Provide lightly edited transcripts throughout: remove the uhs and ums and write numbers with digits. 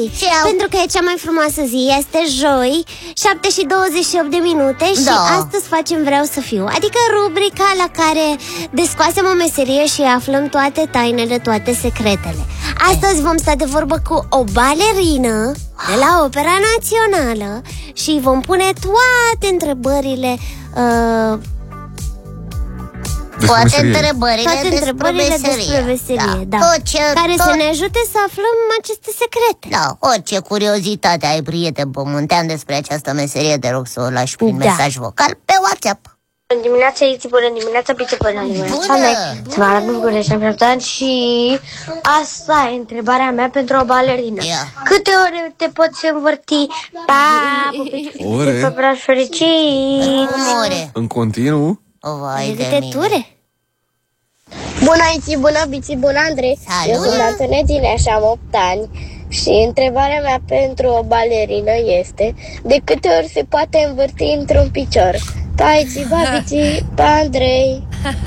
pentru că e cea mai frumoasă zi. Este joi, 7:28 de minute. Și astăzi facem Vreau să fiu, adică rubrica la care descoasem o meserie și aflăm toate tainele, toate secretele. Astăzi vom sta de vorbă cu o balerină de la Opera Națională și vom pune toate întrebările Toate întrebările despre meserie, care să ne ajute să aflăm aceste secrete. Orice curiozitate ai, prieten pământean, despre această meserie, te rog să o lași prin mesaj vocal pe WhatsApp. Bună dimineața, Iți, bună dimineața, Piță, bună dimineața. Sunt Mara București, am plătat și asta e întrebarea mea pentru o balerină. Câte ore te poți învârti? Ore? Pe braț fericit. Ore? În continuu? Câte ture? Bună, Iți, bună, Biți, bună, Andrei. Eu sunt Antonetine și am 8 ani. Și întrebarea mea pentru o balerină este: de câte ori se poate învârti într-un picior? Pa, Iți, pa, Biți, pa, Andrei.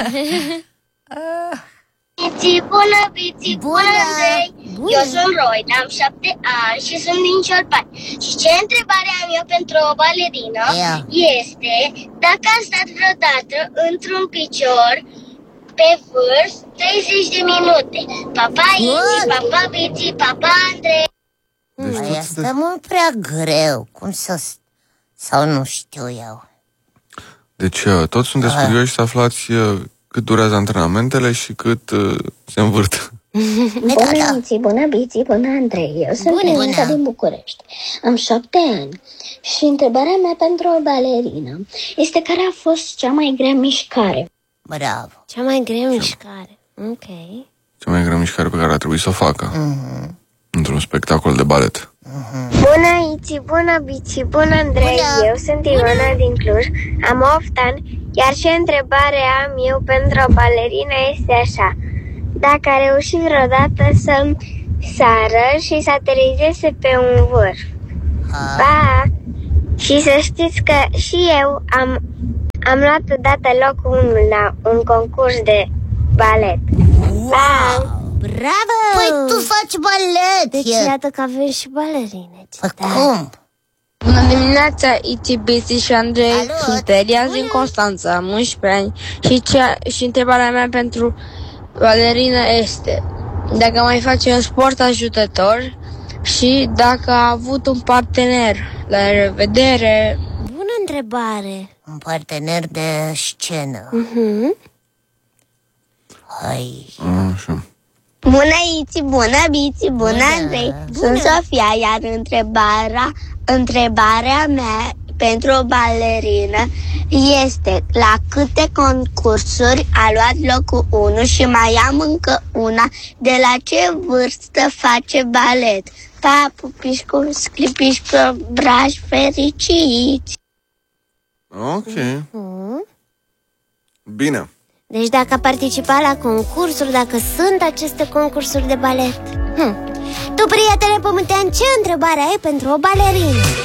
Biți, bună, Biți, bună, Andrei. Eu sunt Roy, am 7 ani și sunt din Ciolpani. Și ce întrebare am eu pentru o balerină este: dacă a stat vreodată într-un picior pe vârf 30 de minute. Papa Iți, papa Biți, papa Andrei. Este mult prea greu. Cum să... Sau nu știu eu. Deci toți sunteți curioși să aflați cât durează antrenamentele și cât se învârt. Bună, Iți, bună, Biți, bună, Andrei. Eu sunt Emica din București. Am 7 ani. Și întrebarea mea pentru o balerină este: care a fost cea mai grea mișcare? Bravo. Cea mai grea mișcare. Ok. Cea mai grea mișcare pe care a trebuit să o facă într-un spectacol de balet. Bună, Iți, bună, Biți, bună, Andrei. Eu sunt Ioana din Cluj, am 8 ani. Iar ce întrebare am eu pentru o balerină este așa: dacă a reușit vreodată să sară și să aterizeze pe un vârf. Pa! Și să știți că și eu am luat odată locul 1 la un concurs de balet. Pa! Bravo! Păi tu faci balet! Deci iată că avem și balerine. Cum? Bună dimineața, Iți, Biți și Andrei. Sunt Elias din Constanța, am 11 ani. Și întrebarea mea pentru balerină este: dacă mai face un sport ajutător și dacă a avut un partener. La revedere! Bună întrebare! Un partener de scenă. Hai. Așa. Bună, Iți, bună, Biți, bună, Andrei. Sunt Sofia, iar întrebarea mea pentru o balerină este: la câte concursuri a luat locul 1 și mai am încă una, de la ce vârstă face balet? Pa, pupișcu, sclipișcu, braș fericiți. Ok. Bine. Deci dacă a participat la concursuri, dacă sunt aceste concursuri de balet. Tu, prietene pământean, ce întrebare ai pentru o balerină?